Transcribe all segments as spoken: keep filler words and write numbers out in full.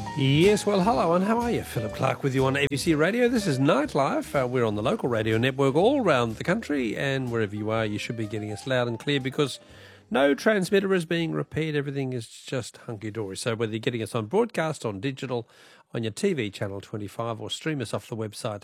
Yes, well, hello, and how are you? Philip Clark with you on A B C Radio. This is Nightlife. Uh, we're on the local radio network all around the country, and wherever you are, you should be getting us loud and clear because no transmitter is being repaired. Everything is just hunky-dory. So whether you're getting us on broadcast, on digital, on your T V channel twenty-five, or stream us off the website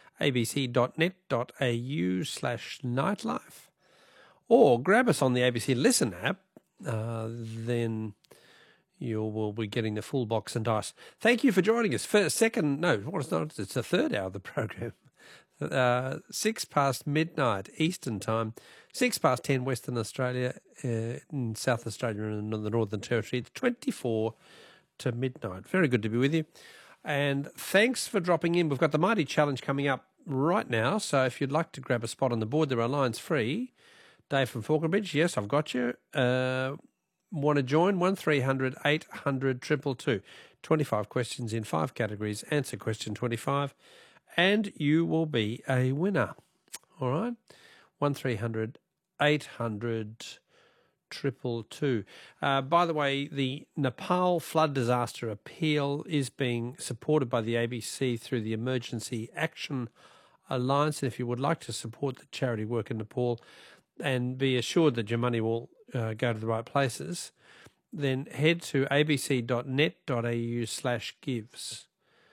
abc.net.au slash nightlife, or grab us on the A B C Listen app, uh, then you will be getting the full box and dice. Thank you for joining us. First, second, no, what is not? It's the third hour of the program. Uh, six past midnight Eastern time, six past ten Western Australia, uh, in South Australia and in the Northern Territory. It's twenty-four to midnight. Very good to be with you. And thanks for dropping in. We've got the Mighty Challenge coming up right now. So if you'd like to grab a spot on the board, there are lines free. Dave from Falconbridge, yes, I've got you. Uh, Want to join? one three hundred eight hundred two two two. twenty-five questions in five categories. Answer question twenty-five and you will be a winner. All right? one three hundred eight hundred two two two. Uh, by the way, the Nepal flood disaster appeal is being supported by the A B C through the Emergency Action Alliance. And if you would like to support the charity work in Nepal and be assured that your money will uh, go to the right places, then head to abc.net.au slash gives.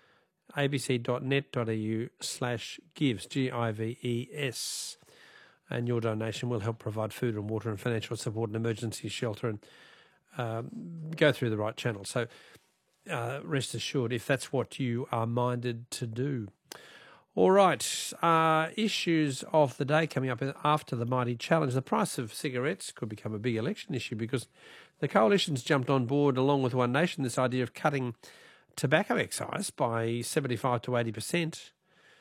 abc.net.au slash gives, G I V E S. And your donation will help provide food and water and financial support and emergency shelter and um, go through the right channel. So uh, rest assured, if that's what you are minded to do. All right, uh, issues of the day coming up after the Mighty Challenge. The price of cigarettes could become a big election issue because the coalition's jumped on board, along with One Nation, this idea of cutting tobacco excise by seventy-five to eighty percent.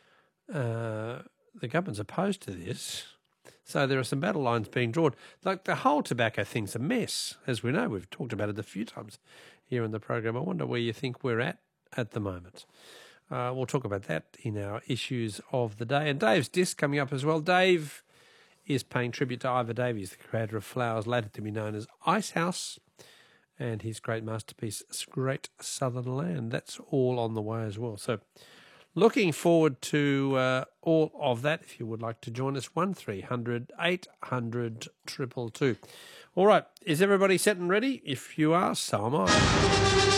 Uh, the government's opposed to this, so there are some battle lines being drawn. Like the whole tobacco thing's a mess, as we know. We've talked about it a few times here in the program. I wonder where you think we're at at the moment. Uh, we'll talk about that in our issues of the day. And Dave's disc coming up as well. Dave is paying tribute to Ivor Davies, the creator of Flowers, later to be known as Icehouse, and his great masterpiece, Great Southern Land. That's all on the way as well. So looking forward to uh, all of that. If you would like to join us, one three hundred eight hundred two two two. All right, is everybody set and ready? If you are, so am I.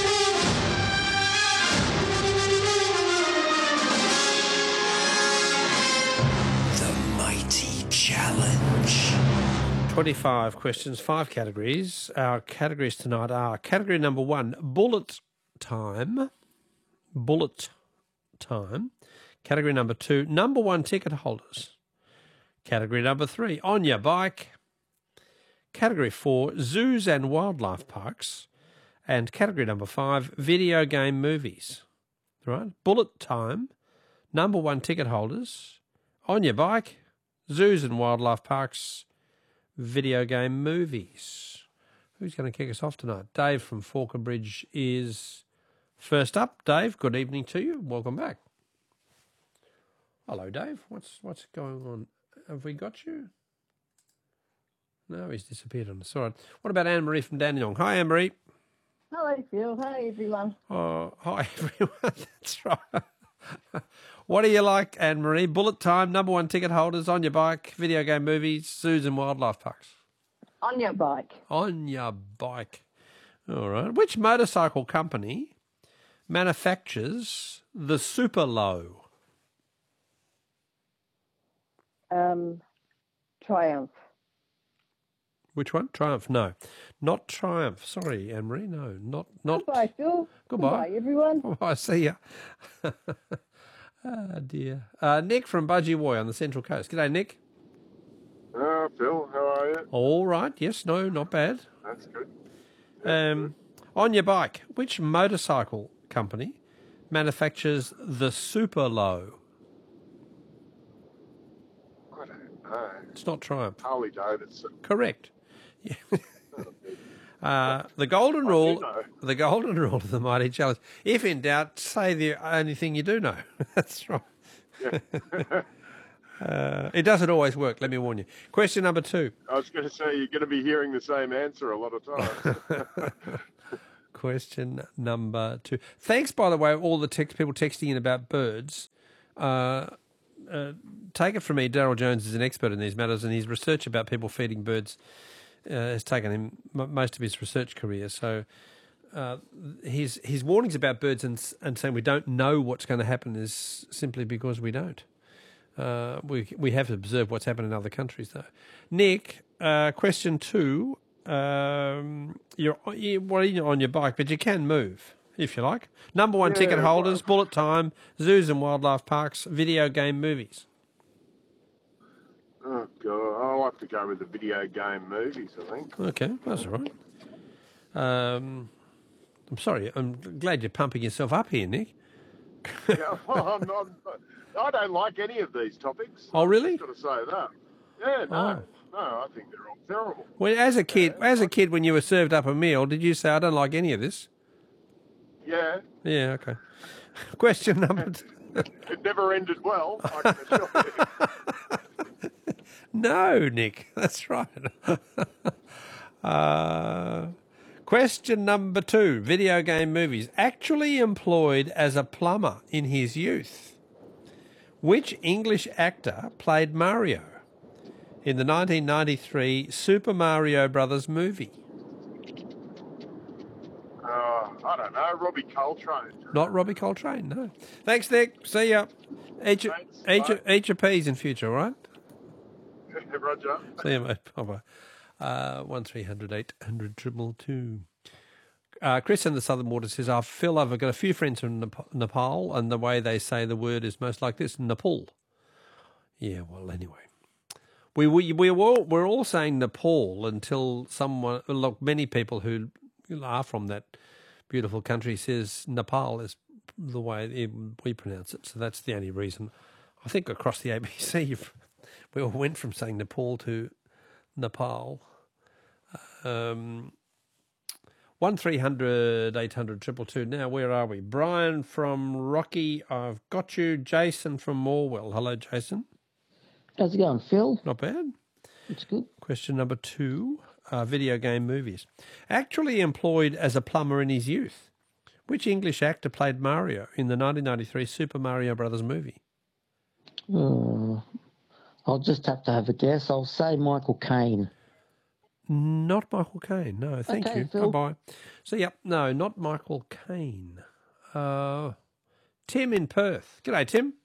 Challenge. twenty-five questions, five categories. Our categories tonight are category number one, bullet time. Bullet time. Category number two, number one ticket holders. Category number three, on your bike. Category four, zoos and wildlife parks. And category number five, video game movies. Right? Bullet time, number one ticket holders, on your bike, zoos and wildlife parks, video game movies. Who's going to kick us off tonight? Dave from Falconbridge is first up. Dave, good evening to you. Welcome back. Hello, Dave. What's what's going on? Have we got you? No, he's disappeared on us. All right. What about Anne-Marie from Dandenong? Hi, Anne-Marie. Hello, Phil. Hi, everyone. Oh, hi, everyone. That's right. What do you like, Anne-Marie? Bullet time, number one ticket holders, on your bike, video game movies, zoos and wildlife parks. On your bike. On your bike. All right. Which motorcycle company manufactures the Super Low? Um, Triumph. Which one? Triumph? No. Not Triumph. Sorry, Anne-Marie. No, not... not. Goodbye, Phil. Goodbye. Goodbye, everyone. Bye. See ya. Oh, dear. Uh, Nick from Budgie on the Central Coast. G'day, Nick. Uh, Phil, how are you? All right. Yes, no, not bad. That's good. Um, on your bike, which motorcycle company manufactures the Super Low? I don't know. It's not Triumph. Harley Davidson. Correct. Yeah. Uh, the golden rule, know. the golden rule of the Mighty Challenge. If in doubt, say the only thing you do know. That's right. Yeah. uh, it doesn't always work, let me warn you. Question number two. I was going to say, you're going to be hearing the same answer a lot of times. question number two. Thanks, by the way, all the text people texting in about birds. Uh, uh, take it from me, Daryl Jones is an expert in these matters, and his research about people feeding birds uh, has taken him m- most of his research career. So uh, his his warnings about birds and, and saying we don't know what's going to happen is simply because we don't. Uh, we we have observed what's happened in other countries, though. Nick, uh, question two. Um, you're, you're well, on your bike, but you can move if you like. Number one Yeah, ticket holders, well- bullet time, zoos and wildlife parks, video game movies. Oh, God. I'll have to go with the video game movies, I think. Okay, that's all right. Um, I'm sorry. I'm glad you're pumping yourself up here, Nick. Yeah, well, I'm not, I don't like any of these topics. Oh, really? I've got to say that. Yeah, no. Oh. No, I think they're all terrible. Well, as a kid, as a kid, when you were served up a meal, did you say, "I don't like any of this"? Yeah, Yeah. Okay. Question number. Two. it never ended well, I can assure you. No, Nick, that's right. uh, question number two. Video game movies. Actually employed as a plumber in his youth. Which English actor played Mario in the nineteen ninety-three Super Mario Brothers movie? Uh, I don't know, Robbie Coltrane. Not Robbie Coltrane, no. Thanks, Nick. See ya. Eat your, Thanks, eat your, bye. eat your peas in future, all right? Roger. See you, mate. Bye-bye. Uh, one three hundred eight hundred triple two. Uh, Chris in the Southern Water says, I feel I've got a few friends from Nep- Nepal, and the way they say the word is most like this, Nepal. Yeah, well, anyway. We we we were all, we're all saying Nepal until someone, look, many people who are from that beautiful country says Nepal is the way it, we pronounce it. So that's the only reason. I think across the A B C, we all went from saying Nepal to Nepal. Um, one three hundred eight hundred triple two. Now, where are we? Brian from Rocky, I've got you. Jason from Morwell. Hello, Jason. How's it going, Phil? Not bad. It's good. Question number two, uh, video game movies. Actually employed as a plumber in his youth, which English actor played Mario in the nineteen ninety-three Super Mario Brothers movie? Uh, I'll just have to have a guess. I'll say Michael Caine. Not Michael Caine, no, thank Okay, you. Phil. Bye-bye. So, yep, no, not Michael Caine. Uh, Tim in Perth. G'day, Tim.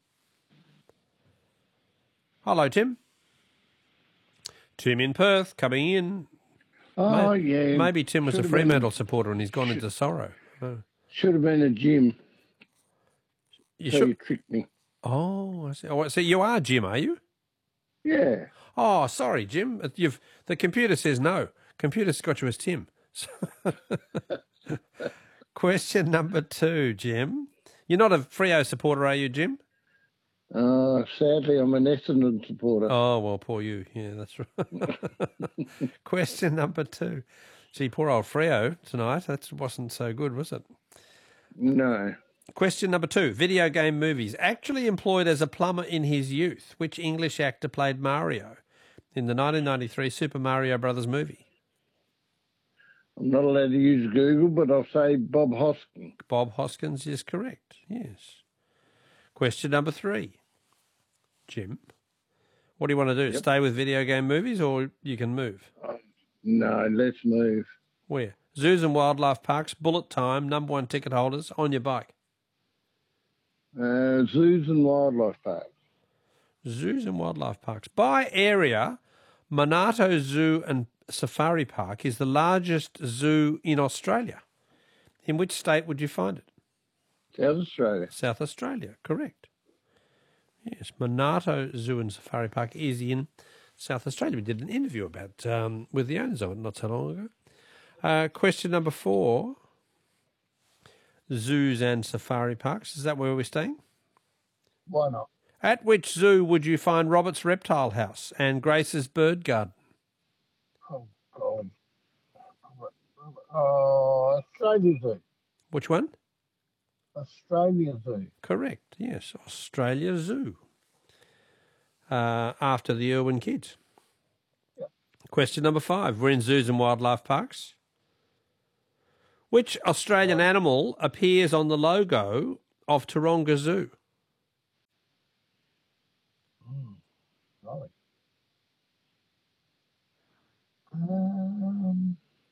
Hello, Tim. Tim in Perth, coming in. Oh, Maybe, yeah. Maybe Tim was Should a have been- Fremantle supporter and he's gone into sorrow. Oh. Should have been a Jim. You so should. you tricked me. Oh, I see. Oh, so you are Jim, are you? Yeah. Oh, sorry, Jim. You've the computer says no. Computer's got you as Tim. Question number two, Jim. You're not a Freo supporter, are you, Jim? Uh, sadly, I'm an Essendon supporter. Oh, well, poor you. Yeah, that's right. Question number two. Gee, poor old Freo tonight. That wasn't so good, was it? No. Question number two. Video game movies. Actually employed as a plumber in his youth, which English actor played Mario in the nineteen ninety-three Super Mario Brothers movie? I'm not allowed to use Google, but I'll say Bob Hoskins. Bob Hoskins is correct, yes. Question number three. Jim, what do you want to do? Yep. Stay with video game movies or you can move? No, let's move. Where? Zoos and wildlife parks, bullet time, number one ticket holders, on your bike. Uh, zoos and wildlife parks. Zoos and wildlife parks. By area, Monarto Zoo and Safari Park is the largest zoo in Australia. In which state would you find it? South Australia. South Australia, correct. Yes, Monarto Zoo and Safari Park is in South Australia. We did an interview about um, with the owners of it not so long ago. Uh, question number four. Zoos and safari parks. Is that where we're staying? Why not? At which zoo would you find Robert's Reptile House and Grace's Bird Garden? Oh, God. Oh, Australia Zoo. Which one? Australia Zoo. Correct, yes. Australia Zoo. Uh, after the Irwin kids. Yep. Question number five. We're in zoos and wildlife parks. Which Australian animal appears on the logo of Taronga Zoo? Mm, right. Um,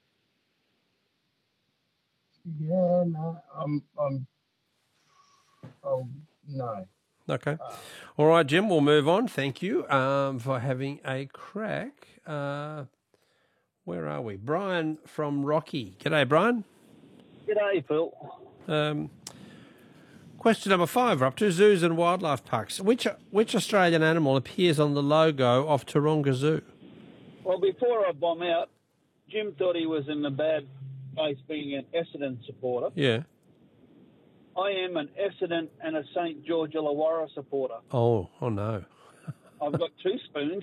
yeah, no, I'm, I'm, oh, no. Okay. All right, Jim, we'll move on. Thank you um, for having a crack. Uh, where are we? Brian from Rocky. G'day, Brian. G'day, Phil. Um, question number five, we're up to zoos and wildlife parks. Which which Australian animal appears on the logo of Taronga Zoo? Well, before I bomb out, Jim thought he was in a bad place being an Essendon supporter. Yeah. I am an Essendon and a Saint George Illawarra supporter. Oh, oh no. I've got two spoons.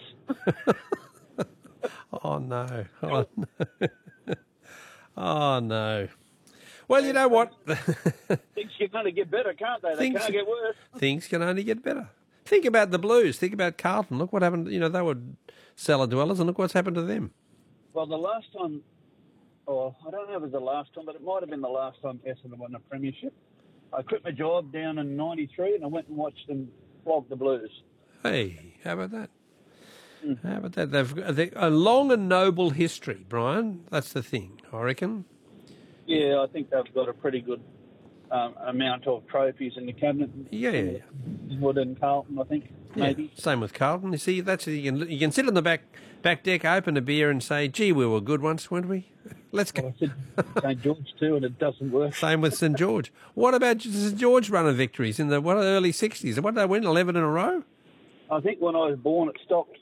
Oh no. Oh no. Oh no. Well, you know what? Things can only get better, can't they? They Things- can't get worse. Things can only get better. Think about the Blues. Think about Carlton. Look what happened. You know, they were cellar dwellers, and look what's happened to them. Well, the last time, oh, I don't know if it was the last time, but it might have been the last time Essendon won a premiership. I quit my job down in ninety-three and I went and watched them flog the Blues. Hey, how about that? How about that? They've got they, a long and noble history, Brian. That's the thing, I reckon. Yeah, I think they've got a pretty good um, amount of trophies in the cabinet. Yeah, yeah, yeah. Wood and Carlton, I think, maybe. Yeah, same with Carlton. You see, that's you can you can sit on the back back deck, open a beer, and say, "Gee, we were good once, weren't we?" Let's go. Well, I said Saint George too, and it doesn't work. Same with St George. What about St George run of victories in the what early sixties? What did they win? Eleven in a row. I think when I was born, it stopped.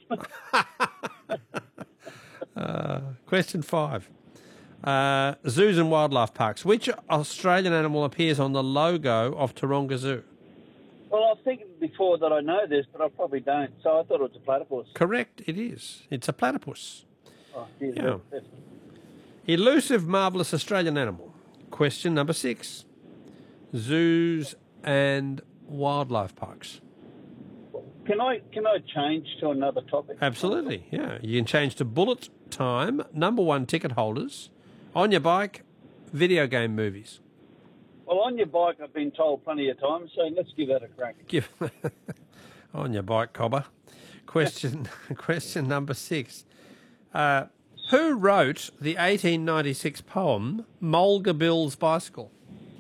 uh, question five. Uh, zoos and wildlife parks. Which Australian animal appears on the logo of Taronga Zoo? Well, I was thinking before that I know this, but I probably don't. So I thought it was a platypus. Correct, it is. It's a platypus. Oh, geez, Yeah. that's- Elusive, marvellous Australian animal. Question number six. Zoos and wildlife parks. Can I can I change to another topic? Absolutely, yeah. You can change to bullet time, number one ticket holders, on your bike, video game movies. Well, on your bike, I've been told plenty of times, so let's give that a crack. Give on your bike, cobber. Question question number six. Uh, who wrote the eighteen ninety-six poem Mulga Bill's Bicycle?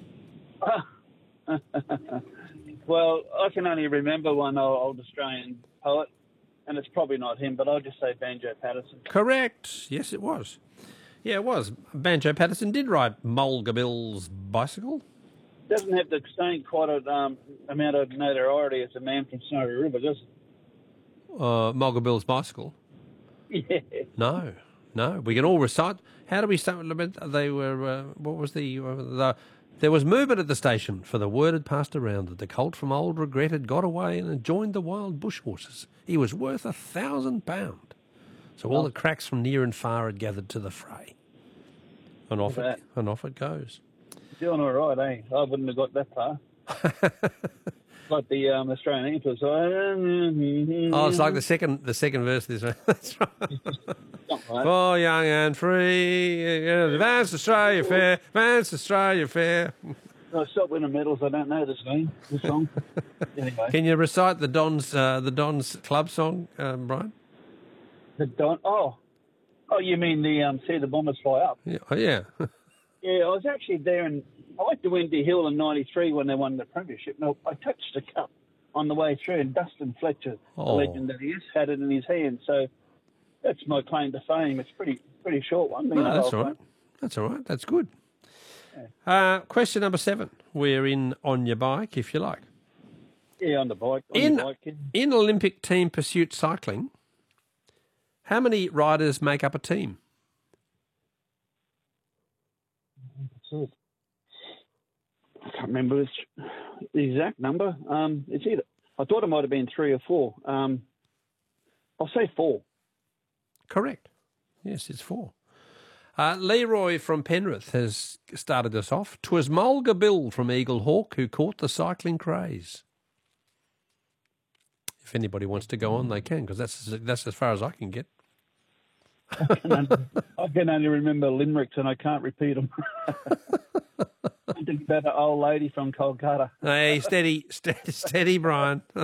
Well, I can only remember one old Australian poet, and it's probably not him, but I'll just say Banjo Patterson. Correct. Yes, it was. Yeah, it was. Banjo Patterson did write Mulga Bill's Bicycle. Doesn't have the same quite a um, amount of notoriety as a man from Snowy River, does it? Uh, Mulga Bill's Bicycle. Yeah. No, no. We can all recite. How do we start? They were. Uh, what was the, uh, the? There was movement at the station, for the word had passed around that the colt from Old Regret had got away and had joined the wild bush horses. He was worth a thousand pound. So all the cracks from near and far had gathered to the fray. And off it, and off it goes. Doing all right, eh? I wouldn't have got that far. Like the um, Australian anthem. So, oh, it's like the second the second verse of this one. That's right. Right. For young and free, advance Australia fair, advance Australia fair. I stopped winning medals. I don't know this name, this song. Anyway. Can you recite the Dons uh, the Dons club song, um, Brian? The Don. Oh, oh, you mean the um, See the Bombers Fly Up? Yeah, oh, yeah. Yeah, I was actually there, and I went to Windy Hill in ninety-three when they won the premiership. Now, I touched a cup on the way through, and Dustin Fletcher, Oh. the legend that he is, had it in his hand. So that's my claim to fame. It's pretty pretty short one. No, that's all right. That's all right. That's good. Uh, question number seven. We're in on your bike, if you like. Yeah, on the bike. On In the bike, yeah. in Olympic team pursuit cycling, how many riders make up a team? That's it. I can't remember this, the exact number. Um, it's either. I thought it might have been three or four. Um, I'll say four. Correct. Yes, it's four. Uh, Leroy from Penrith has started us off. 'Twas Mulga Bill from Eagle Hawk who caught the cycling craze. If anybody wants to go on, they can, because that's that's as far as I can get. I can only, I can only remember limericks and I can't repeat them. Think about an old lady from Kolkata. Hey, steady, steady, steady, Brian.